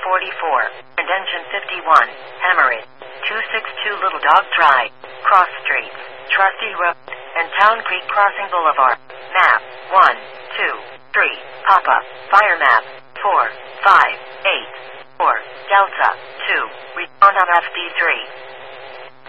44, and engine 51, Hemorrhage. 262 Little Dog Drive, Cross Streets, Trustee Road, and Town Creek Crossing Boulevard. Map 1, 2, 3, Papa, Fire Map 4, 5, 8, 4, Delta 2, respond on FD3.